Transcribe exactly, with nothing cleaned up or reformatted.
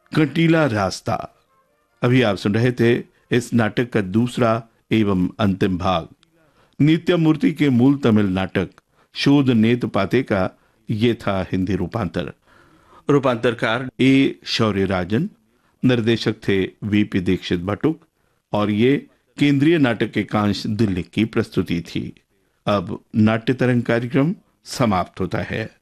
कंटीला रास्ता। अभी आप सुन रहे थे इस नाटक का दूसरा एवं अंतिम भाग। नित्यमूर्ति के मूल तमिल नाटक शोध नेत पाते का ये था हिंदी रूपांतर। रूपांतरकार ए शौर्य राजन, निर्देशक थे वीपी दीक्षित भट्टुक, और ये केंद्रीय नाटक एकांश दिल्ली की प्रस्तुति थी। अब नाट्य तरंग कार्यक्रम समाप्त होता है।